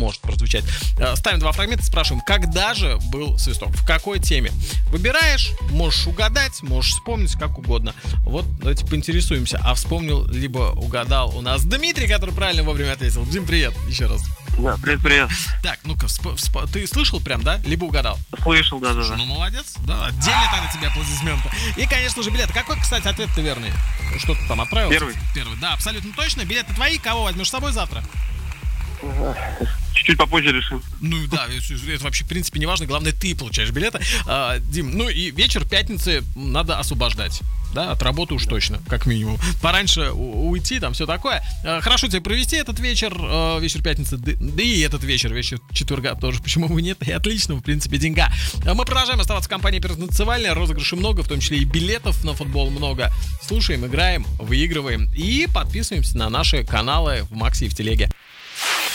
может прозвучать. Ставим 2 фрагмента, спрашиваем, когда же был свисток, в какой теме. Выбираешь, можешь угадать, можешь вспомнить, как угодно. Вот давайте поинтересуемся, а вспомнил либо угадал у нас Дмитрий, который правильно вовремя ответил. Дим, привет еще раз. Да, привет. Так, ну-ка, ты слышал прям, да? Либо угадал? Слышал, да. Ну, молодец. Да, отдельно тогда тебе аплодисменты. И, конечно же, билет. Какой, кстати, ответ-то верный? Что ты там отправил? Первый. Да, абсолютно точно. Билеты твои. Кого возьмешь с собой завтра? Чуть-чуть попозже решим. Ну да, это вообще, в принципе, не важно. Главное, ты получаешь билеты. Дим, ну и вечер пятницы надо освобождать. Да, от работы уж точно, как минимум. Пораньше уйти, там все такое. Хорошо тебе провести этот вечер, вечер пятницы, да и этот вечер четверга тоже. Почему бы нет? И отлично, в принципе, деньга. Мы продолжаем оставаться в компании «Пернатциональная». Розыгрышей много, в том числе и билетов на футбол много. Слушаем, играем, выигрываем и подписываемся на наши каналы в Максе и в Телеге.